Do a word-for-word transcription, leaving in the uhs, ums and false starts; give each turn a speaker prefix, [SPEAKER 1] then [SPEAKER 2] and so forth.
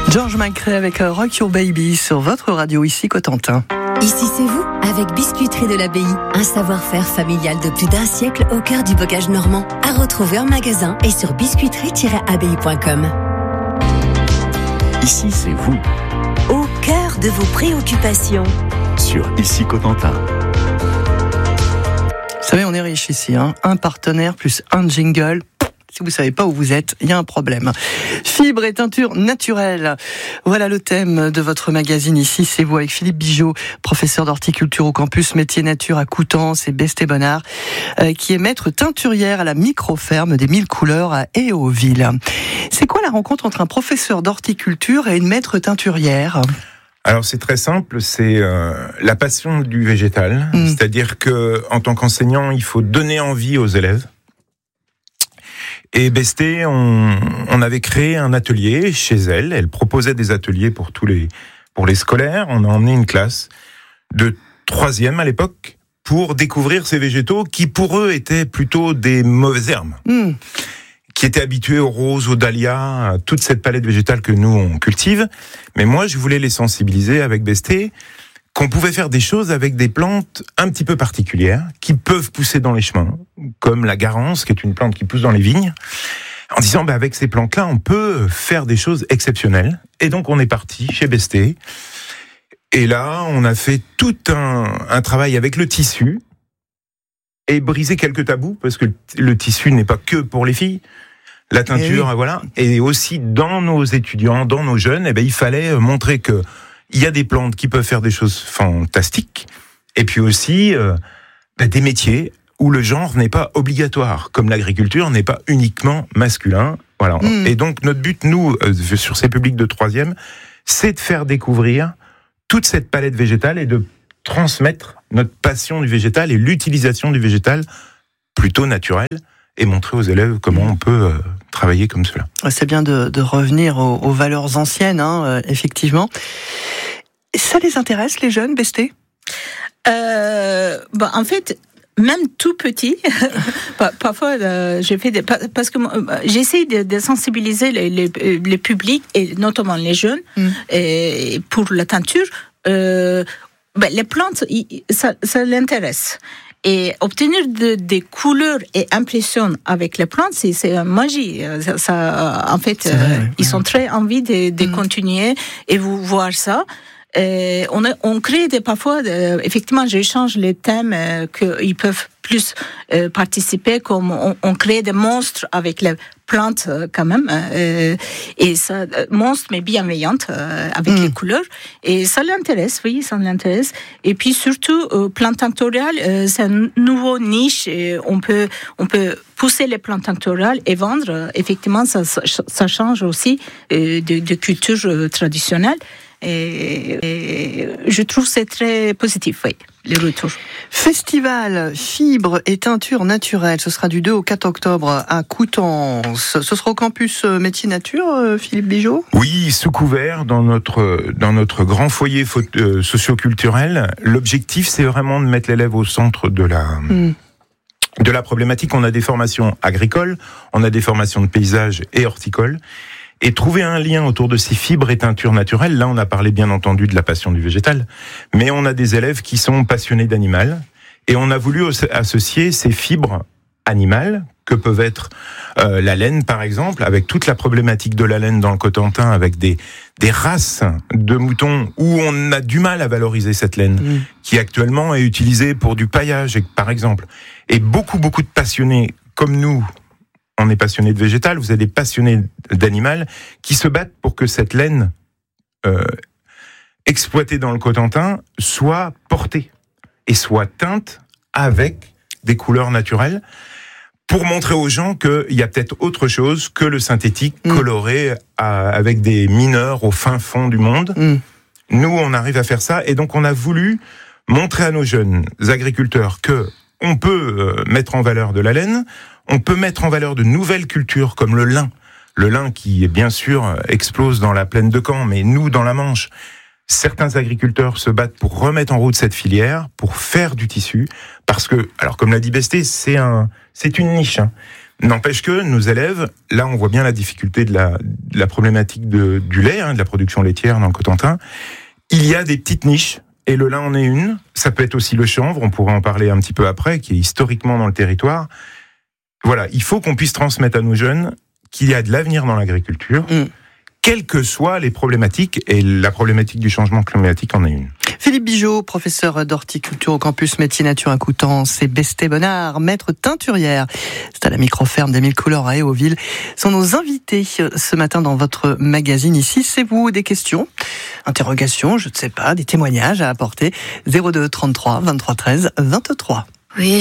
[SPEAKER 1] George Michael avec Rock Your Baby sur votre radio ici Cotentin.
[SPEAKER 2] Ici c'est vous, avec Biscuiterie de l'Abbaye, un savoir-faire familial de plus d'un siècle au cœur du bocage normand. À retrouver en magasin et sur biscuiterie tiret abbaye point com.
[SPEAKER 3] Ici c'est vous,
[SPEAKER 2] au cœur de vos préoccupations.
[SPEAKER 3] Sur Ici Cotentin.
[SPEAKER 1] Vous savez, on est riche ici, hein. Un partenaire plus un jingle. Si vous ne savez pas où vous êtes, il y a un problème. Fibre et teinture naturelle. Voilà le thème de votre magazine Ici, c'est vous, avec Philippe Bigeaud, professeur d'horticulture au campus Métier Nature à Coutances et Besté-Bonnard, euh, qui est maître teinturière à la micro-ferme des Mille Couleurs à Héauville. C'est quoi la rencontre entre un professeur d'horticulture et une maître teinturière ?
[SPEAKER 4] Alors c'est très simple, c'est euh, la passion du végétal. Mmh. C'est-à-dire que en tant qu'enseignant, il faut donner envie aux élèves. Et Besté, on, on avait créé un atelier chez elle. Elle proposait des ateliers pour tous les pour les scolaires. On a emmené une classe de troisième à l'époque pour découvrir ces végétaux qui pour eux étaient plutôt des mauvaises herbes, mmh. qui étaient habitués aux roses, aux dahlias, à toute cette palette végétale que nous on cultive. Mais moi, je voulais les sensibiliser avec Besté qu'on pouvait faire des choses avec des plantes un petit peu particulières, qui peuvent pousser dans les chemins, comme la garance, qui est une plante qui pousse dans les vignes, en disant, bah, avec ces plantes-là, on peut faire des choses exceptionnelles. Et donc, on est parti chez Besté. Et là, on a fait tout un, un travail avec le tissu, et brisé quelques tabous, parce que le tissu n'est pas que pour les filles. La teinture, et oui. voilà. Et aussi, dans nos étudiants, dans nos jeunes, eh ben, il fallait montrer que il y a des plantes qui peuvent faire des choses fantastiques, et puis aussi euh, bah, des métiers où le genre n'est pas obligatoire, comme l'agriculture n'est pas uniquement masculin. Voilà. Mmh. Et donc notre but, nous, euh, sur ces publics de troisième, c'est de faire découvrir toute cette palette végétale et de transmettre notre passion du végétal et l'utilisation du végétal plutôt naturel, et montrer aux élèves comment on peut euh, travailler comme cela.
[SPEAKER 1] C'est bien de, de revenir aux, aux valeurs anciennes, hein, euh, effectivement. Ça les intéresse, les jeunes, Besté ?
[SPEAKER 5] euh, bah, En fait, même tout petit, parfois euh, j'ai fait des, parce que euh, j'essaie de, de sensibiliser les, les, les publics, et notamment les jeunes, mm. et pour la teinture. Euh, bah, les plantes, ça, ça l'intéresse. Et obtenir de, des couleurs et impressions avec les plantes, c'est, c'est une magie. Ça, ça, en fait, euh, vrai, ils ouais. sont très envie de, de mmh. continuer et vous voir ça. Et on, a, on crée des, parfois, euh, effectivement, j'échange les thèmes euh, qu'ils peuvent plus euh, participer, comme on, on crée des monstres avec les plantes euh, quand même, euh, et ça, euh, monstres mais bienveillantes euh, avec mmh. les couleurs, et ça l'intéresse, oui, ça l'intéresse. Et puis surtout, euh, plantes tinctoriales, euh, c'est une nouvelle niche, et on peut, on peut pousser les plantes tinctoriales et vendre. Euh, effectivement, ça, ça, ça change aussi euh, de, de culture euh, traditionnelle. Et, et je trouve que c'est très positif, oui, les retours.
[SPEAKER 1] Festival Fibre et Teinture Naturelle, ce sera du deux au quatre octobre à Coutances. Ce sera au campus Métier Nature, Philippe Bigeaud ?
[SPEAKER 4] Oui, sous couvert, dans notre, dans notre grand foyer euh, socio-culturel. L'objectif, c'est vraiment de mettre l'élève au centre de la... Mm. de la problématique. On a des formations agricoles, on a des formations de paysage et horticole. Et trouver un lien autour de ces fibres et teintures naturelles. Là, on a parlé bien entendu de la passion du végétal, mais on a des élèves qui sont passionnés d'animal, et on a voulu associer ces fibres animales, que peuvent être euh, la laine par exemple, avec toute la problématique de la laine dans le Cotentin, avec des, des races de moutons où on a du mal à valoriser cette laine, mmh. qui actuellement est utilisée pour du paillage par exemple. Et beaucoup, beaucoup de passionnés comme nous, on est passionné de végétal, vous avez des passionnés d'animal qui se battent pour que cette laine euh, exploitée dans le Cotentin soit portée et soit teinte avec des couleurs naturelles, pour montrer aux gens qu'il y a peut-être autre chose que le synthétique mmh. coloré à, avec des mineurs au fin fond du monde. Mmh. Nous, on arrive à faire ça, et donc on a voulu montrer à nos jeunes agriculteurs que on peut euh, mettre en valeur de la laine. On peut mettre en valeur de nouvelles cultures comme le lin. Le lin qui, bien sûr, explose dans la plaine de Caen, mais nous, dans la Manche, certains agriculteurs se battent pour remettre en route cette filière, pour faire du tissu, parce que, alors comme l'a dit Besté, c'est un, c'est une niche, hein, N'empêche que nos élèves, là on voit bien la difficulté de la, de la problématique de, du lait, hein, de la production laitière dans le Cotentin. Il y a des petites niches, et le lin en est une. Ça peut être aussi le chanvre, on pourrait en parler un petit peu après, qui est historiquement dans le territoire. Voilà, il faut qu'on puisse transmettre à nos jeunes qu'il y a de l'avenir dans l'agriculture, mmh. quelles que soient les problématiques, et la problématique du changement climatique en est une.
[SPEAKER 1] Philippe Bigeaud, professeur d'horticulture au campus Métiers Nature à Coutances, et Besté-Bonnard, maître teinturière. C'est à la microferme d'Émile Couleur à Héauville. Sont nos invités ce matin dans votre magazine ici. C'est vous, des questions, interrogations, je ne sais pas, des témoignages à apporter. zéro deux trente-trois vingt-trois treize vingt-trois.
[SPEAKER 2] Oui.